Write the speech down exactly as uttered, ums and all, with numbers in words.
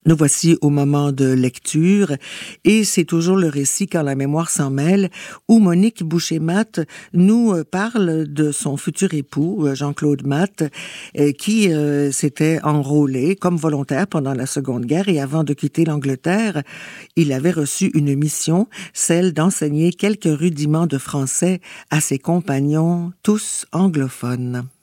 Nous voici au moment de lecture et c'est toujours le récit Quand la mémoire s'en mêle où Monique Boucher-Matte nous parle de son futur époux, Jean-Claude Matte, qui euh, s'était enrôlé comme volontaire pendant la Seconde Guerre et avant de quitter l'Angleterre, il avait reçu une mission, celle d'enseigner quelques rudiments de français à ses compagnons, tous anglophones.